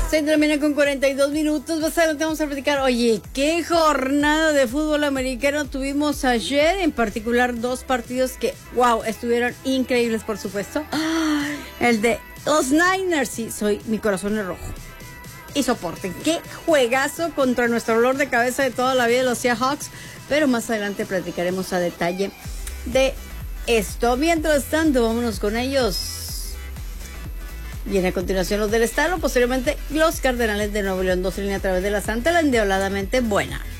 Se termina con 42 minutos. Más adelante vamos a platicar. Oye, qué jornada de fútbol americano tuvimos ayer. En particular, dos partidos que, wow, estuvieron increíbles, por supuesto. El de los Niners. Sí, mi corazón es rojo. Y soporten. Qué juegazo contra nuestro dolor de cabeza de toda la vida de los Seahawks. Pero más adelante platicaremos a detalle de esto. Mientras tanto, vámonos con ellos. Viene a continuación los del Estado, posteriormente los Cardenales de Nuevo León, 2 líneas a través de la Santa, la endiabladamente buena.